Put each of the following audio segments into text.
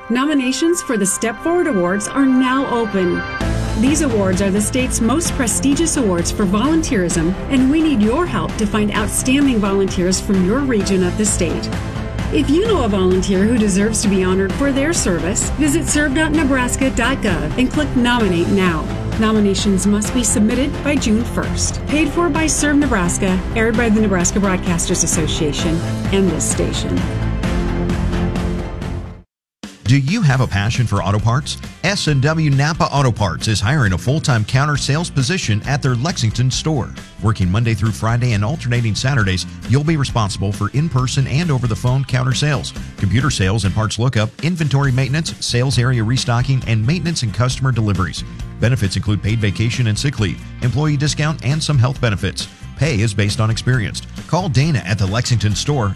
Nominations for the Step Forward Awards are now open. These awards are the state's most prestigious awards for volunteerism, and we need your help to find outstanding volunteers from your region of the state. If you know a volunteer who deserves to be honored for their service, visit serve.nebraska.gov and click Nominate Now. Nominations must be submitted by June 1st. Paid for by Serve Nebraska, aired by the Nebraska Broadcasters Association and this station. Do you have a passion for auto parts? S&W Napa Auto Parts is hiring a full-time counter sales position at their Lexington store. Working Monday through Friday and alternating Saturdays, you'll be responsible for in-person and over-the-phone counter sales, computer sales and parts lookup, inventory maintenance, sales area restocking, and maintenance and customer deliveries. Benefits include paid vacation and sick leave, employee discount, and some health benefits. Pay is based on experience. Call Dana at the Lexington store,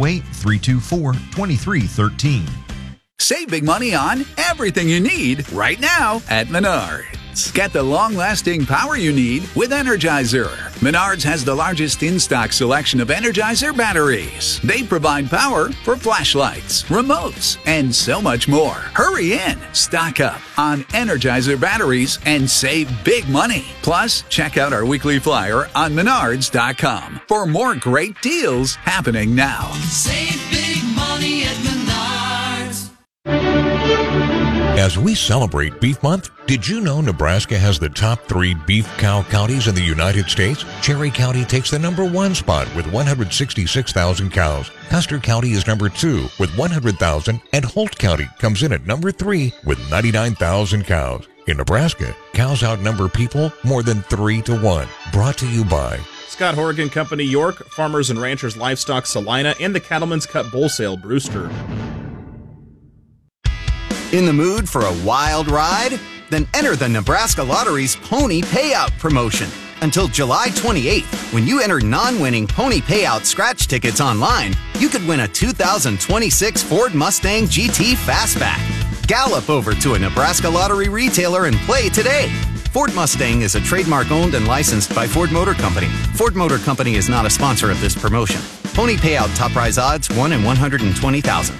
308-324-2313. Save big money on everything you need right now at Menards. Get the long-lasting power you need with Energizer. Menards has the largest in-stock selection of Energizer batteries. They provide power for flashlights, remotes, and so much more. Hurry in, stock up on Energizer batteries and save big money. Plus, check out our weekly flyer on Menards.com for more great deals happening now. Save big money at Menards. As we celebrate Beef Month, did you know Nebraska has the top 3 beef cow counties in the United States? Cherry County takes the number 1 spot with 166,000 cows. Custer County is number 2 with 100,000, and Holt County comes in at number 3 with 99,000 cows. In Nebraska, cows outnumber people more than 3-1. Brought to you by Scott Horgan Company, York, Farmers and Ranchers Livestock, Salina, and the Cattlemen's Cut Bull Sale, Brewster. In the mood for a wild ride? Then enter the Nebraska Lottery's Pony Payout promotion. Until July 28th, when you enter non-winning Pony Payout scratch tickets online, you could win a 2026 Ford Mustang GT Fastback. Gallop over to a Nebraska Lottery retailer and play today. Ford Mustang is a trademark owned and licensed by Ford Motor Company. Ford Motor Company is not a sponsor of this promotion. Pony Payout top prize odds 1 in 120,000.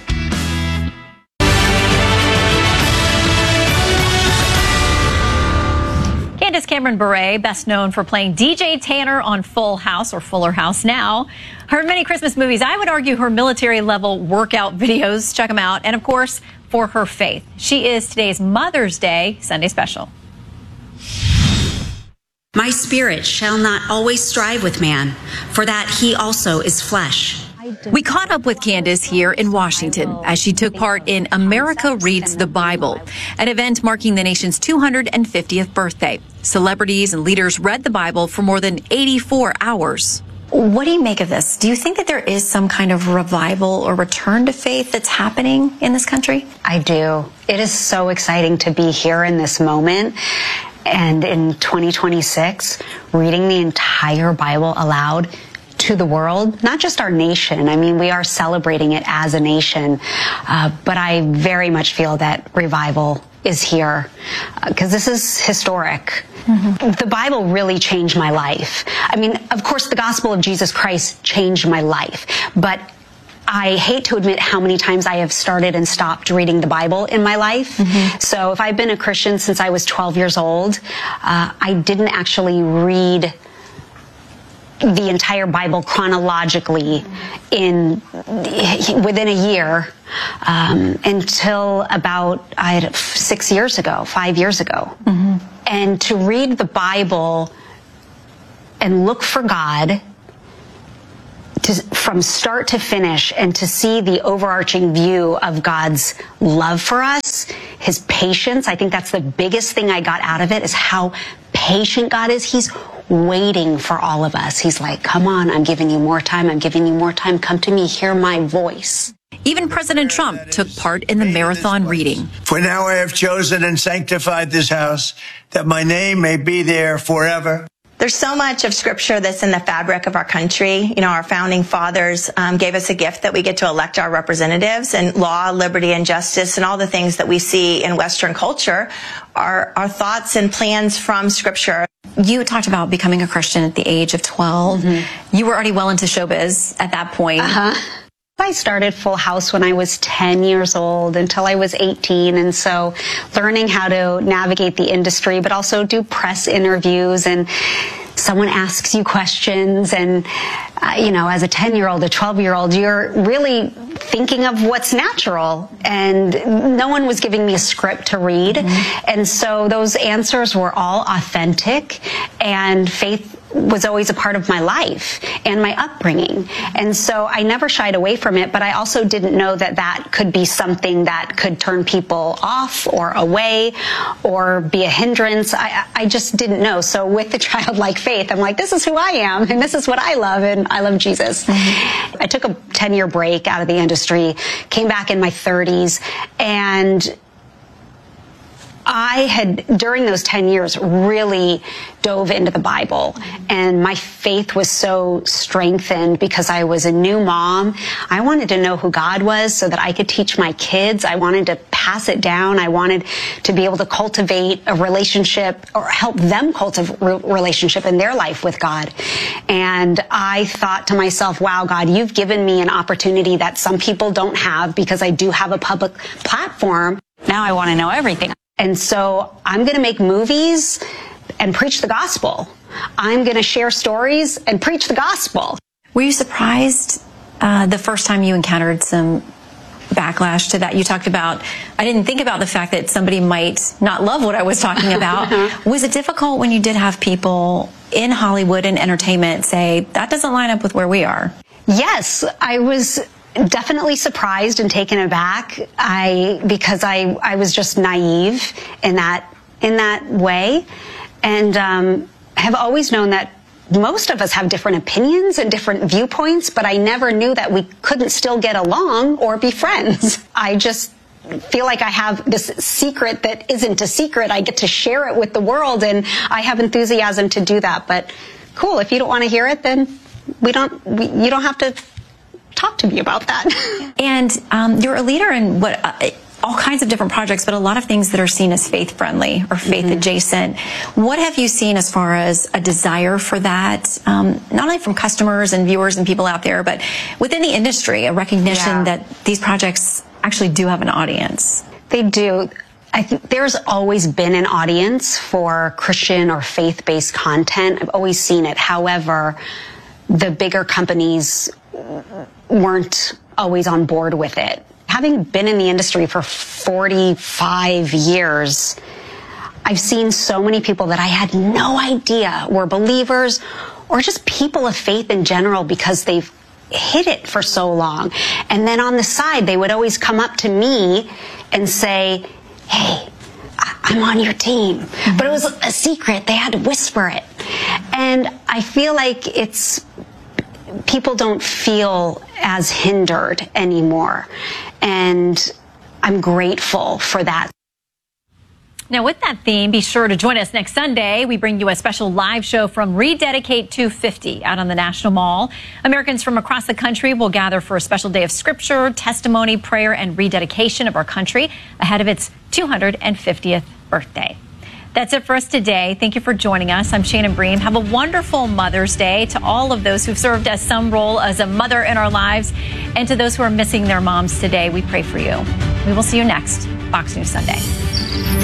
Candace Cameron Bure, best known for playing DJ Tanner on Full House or Fuller House now. Her many Christmas movies, I would argue her military-level workout videos, check them out, and of course, for her faith. She is today's Mother's Day Sunday Special. My spirit shall not always strive with man, for that he also is flesh. We caught up with Candace here in Washington as she took part in America Reads the Bible, an event marking the nation's 250th birthday. Celebrities and leaders read the Bible for more than 84 hours. What do you make of this? Do you think that there is some kind of revival or return to faith that's happening in this country? I do. It is so exciting to be here in this moment. And in 2026, reading the entire Bible aloud to the world, not just our nation. I mean, we are celebrating it as a nation, but I very much feel that revival is here because this is historic. Mm-hmm. The Bible really changed my life. I mean, of course, the gospel of Jesus Christ changed my life, but I hate to admit how many times I have started and stopped reading the Bible in my life. Mm-hmm. So if I've been a Christian since I was 12 years old, I didn't actually read the entire Bible chronologically within a year until about 5 years ago. Mm-hmm. And to read the Bible and look for God from start to finish and to see the overarching view of God's love for us, his patience. I think that's the biggest thing I got out of it, is how patient God is. He's waiting for all of us. He's like, come on, I'm giving you more time. I'm giving you more time. Come to me, hear my voice. Even President Trump took part in the marathon reading. For now I have chosen and sanctified this house, that my name may be there forever. There's so much of Scripture that's in the fabric of our country. You know, our founding fathers gave us a gift that we get to elect our representatives, and law, liberty, and justice, and all the things that we see in Western culture are thoughts and plans from Scripture. You talked about becoming a Christian at the age of 12. Mm-hmm. You were already well into showbiz at that point. Uh-huh. I started Full House when I was 10 years old until I was 18. And so learning how to navigate the industry, but also do press interviews, and someone asks you questions, and as a 10-year-old, a 12-year-old, you're really thinking of what's natural, and no one was giving me a script to read. And so those answers were all authentic, and faith was always a part of my life and my upbringing. And so I never shied away from it, but I also didn't know that that could be something that could turn people off or away or be a hindrance. I just didn't know. So with the childlike faith, I'm like, this is who I am, and this is what I love, and I love Jesus. I took a 10-year break out of the industry, came back in my 30s, and I had, during those 10 years, really dove into the Bible, and my faith was so strengthened because I was a new mom. I wanted to know who God was so that I could teach my kids. I wanted to pass it down. I wanted to be able to cultivate a relationship, or help them cultivate a relationship in their life with God. And I thought to myself, wow, God, you've given me an opportunity that some people don't have, because I do have a public platform. Now I want to know everything. And so I'm going to make movies and preach the gospel. I'm going to share stories and preach the gospel. Were you surprised the first time you encountered some backlash to that? You talked about, I didn't think about the fact that somebody might not love what I was talking about. Was it difficult when you did have people in Hollywood and entertainment say, that doesn't line up with where we are? Yes, I was definitely surprised and taken aback. Because I was just naive in that way, and have always known that most of us have different opinions and different viewpoints, but I never knew that we couldn't still get along or be friends. I just feel like I have this secret that isn't a secret. I get to share it with the world, and I have enthusiasm to do that. But cool, if you don't want to hear it, then you don't have to talk to me about that. And you're a leader in all kinds of different projects, but a lot of things that are seen as faith-friendly or faith-adjacent. What have you seen as far as a desire for that, not only from customers and viewers and people out there, but within the industry, a recognition that these projects actually do have an audience? They do. I think there's always been an audience for Christian or faith-based content. I've always seen it. However, the bigger companies weren't always on board with it. Having been in the industry for 45 years, I've seen so many people that I had no idea were believers or just people of faith in general, because they've hid it for so long. And then on the side, they would always come up to me and say, hey, I'm on your team. But it was a secret. They had to whisper it. And I feel like people don't feel as hindered anymore. And I'm grateful for that. Now, with that theme, be sure to join us next Sunday. We bring you a special live show from Rededicate 250 out on the National Mall. Americans from across the country will gather for a special day of scripture, testimony, prayer, and rededication of our country ahead of its 250th birthday. That's it for us today. Thank you for joining us. I'm Shannon Bream. Have a wonderful Mother's Day to all of those who've served as some role as a mother in our lives, and to those who are missing their moms today. We pray for you. We will see you next Fox News Sunday.